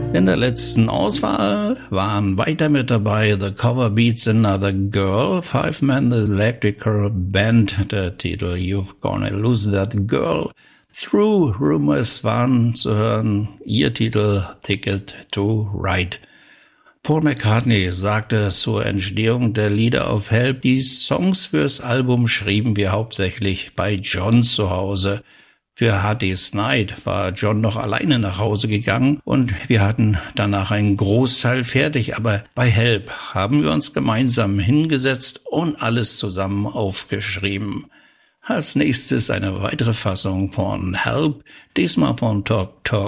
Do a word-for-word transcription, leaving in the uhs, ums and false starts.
In der letzten Auswahl waren weiter mit dabei The Cover Beats Another Girl, Five Man the Electrical Band, der Titel You've Gonna Lose That Girl. Through Rumors waren zu hören, ihr Titel Ticket to Ride. Paul McCartney sagte zur Entstehung der Lieder auf Help, die Songs fürs Album schrieben wir hauptsächlich bei John zu Hause. Für Hard Day's Night war John noch alleine nach Hause gegangen und wir hatten danach einen Großteil fertig, aber bei Help haben wir uns gemeinsam hingesetzt und alles zusammen aufgeschrieben. Als nächstes eine weitere Fassung von Help, diesmal von Talk Talk